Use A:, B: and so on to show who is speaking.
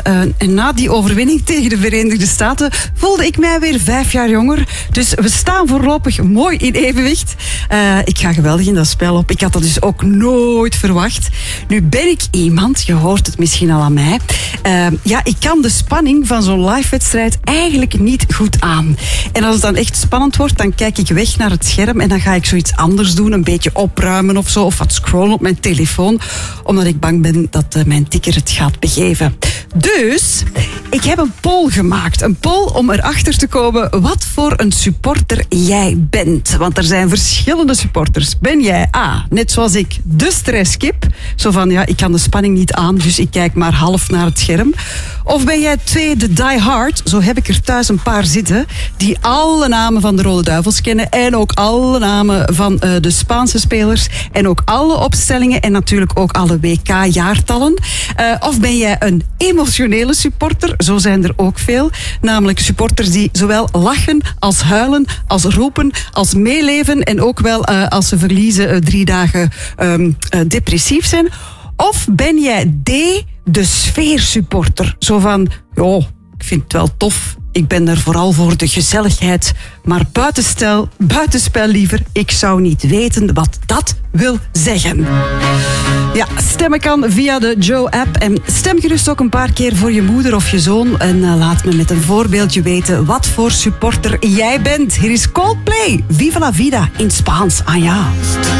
A: En na die overwinning tegen de Verenigde Staten voelde ik mij weer 5 jaar jonger. Dus we staan voorlopig mooi in evenwicht. Ik ga geweldig in dat spel op. Ik had dat dus ook nooit verwacht. Nu ben ik iemand, je hoort het misschien al aan mij. Ik kan de spanning van zo'n live-wedstrijd eigenlijk niet goed aan. En als het dan echt spannend wordt, dan kijk ik weg naar het scherm en dan ga ik zoiets anders doen. Een beetje opruimen of zo, of wat scrollen op mijn telefoon. Omdat ik bang ben dat mijn tikker het gaat begeven. Dus, ik heb een poll gemaakt. Een poll om erachter te komen wat voor een supporter jij bent. Want er zijn verschillende supporters. Ben jij A, net zoals ik, de stresskip? Zo van, ik kan de spanning niet aan, dus ik kijk maar half naar het scherm. Of ben jij 2, de diehard? Zo heb ik er thuis een paar zitten die alle namen van de Rode Duivels kennen en ook alle namen van de Spaanse spelers en ook alle opstellingen en natuurlijk ook alle WK-jaartallen. Of ben jij een emotionele supporter? Zo zijn er ook veel. Namelijk supporters die zowel lachen als huilen, als roepen, als meeleven en ook wel als ze verliezen 3 dagen depressief zijn. Of ben jij D, de sfeersupporter? Zo van, ik vind het wel tof. Ik ben er vooral voor de gezelligheid. Maar buitenspel liever. Ik zou niet weten wat dat wil zeggen. Ja, stemmen kan via de Joe-app. En stem gerust ook een paar keer voor je moeder of je zoon. En laat me met een voorbeeldje weten wat voor supporter jij bent. Hier is Coldplay. Viva la vida in Spaans. Ah ja.